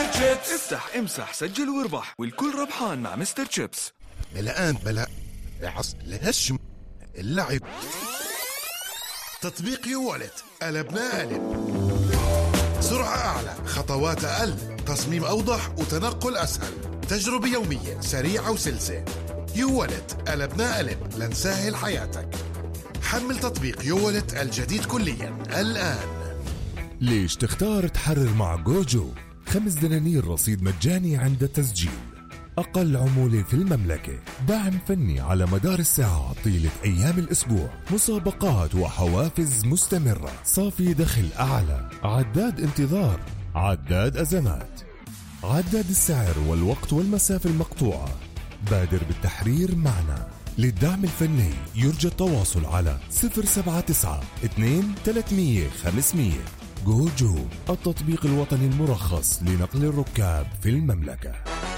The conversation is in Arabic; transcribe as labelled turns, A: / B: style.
A: شيبس. افتح امسح سجل واربح والكل ربحان مع مستر شيبس.
B: الآن بلا عص لهش اللعب. تطبيق يوالت قلبنا قلب. سرعة أعلى، خطوات أقل، تصميم أوضح وتنقل أسهل، تجربة يومية سريعة وسلسة. يوالت قلبنا قلب لنسهل حياتك. حمل تطبيق يوالت الجديد كليا الآن.
C: ليش تختار تحرر مع جوجو؟ 5 دنانير رصيد مجاني عند التسجيل، أقل عمولة في المملكة، دعم فني على مدار الساعة طيلة أيام الأسبوع، مسابقات وحوافز مستمرة، صافي دخل أعلى، عداد انتظار، عداد أزمات، عداد السعر والوقت والمسافة المقطوعة. بادر بالتحرير معنا. للدعم الفني يرجى التواصل على 079 2 300 500. جوجو، التطبيق الوطني المرخص لنقل الركاب في المملكة.